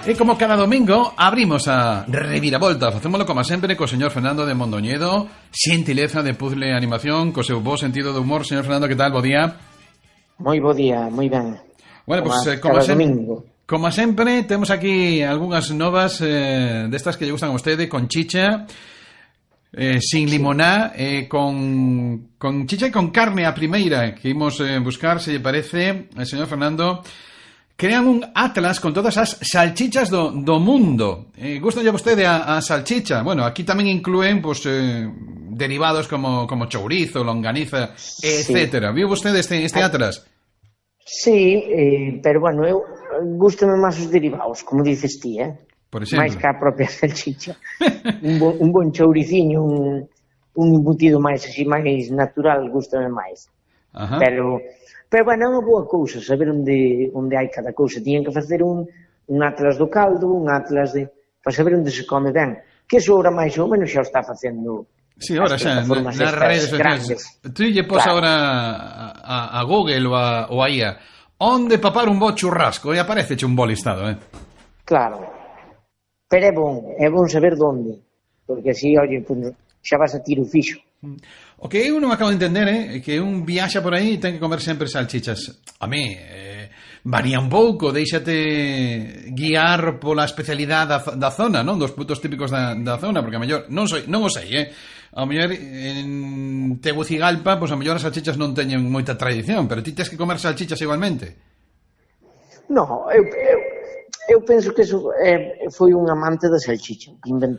E como cada domingo abrimos a Reviravolta. Facémolo como sempre co señor Fernando de Mondoñedo, xentileza de puzzle animación, co seu bo sentido de humor. Señor Fernando, que tal? Bo día. Moi bo día, moi ben. Bueno, como sempre, temos aquí algunhas novas destas que lle gustan a vostede, con chicha, sin limoná, con chicha e con carne a primeira, que imos buscar, se lle parece, señor Fernando. Crean un atlas con todas as salchichas do mundo. Gusta a vostede a salchicha? Bueno, aquí tamén incluen pues, derivados como chourizo, longaniza, etcétera. Viu vostede este atlas? Sí, pero bueno, eu gustame máis os derivados, como dices ti, Por exemplo. máis que a propia salchicha. un bon chouriciño, un embutido máis así, máis natural, gustame máis. Ajá. Pero bueno, é unha boa cousa saber onde hai cada cousa. Tiñen que facer un atlas do caldo, un atlas para saber onde se come ben. Que eso ahora máis ou menos xa o está facendo. Sí, ahora xa, nas redes sociais. Tú lle pos ahora a Google ou a IA onde papar un bo churrasco e apareceche un bo listado, Claro. Pero é bon saber onde. Porque así, oye, pues, xa vas a tiro fixo. O que eu non acabo de entender é que un viaxa por aí e ten que comer sempre salchichas. A mí, varía un pouco, deixate guiar pola especialidade da zona, non? Dos produtos típicos da zona, porque a mellor, non o sei, a mellor en Tegucigalpa, pois a mellor as salchichas non teñen moita tradición, pero ti tens que comer salchichas igualmente. No, eu penso que eso foi un amante da salchicha que inventou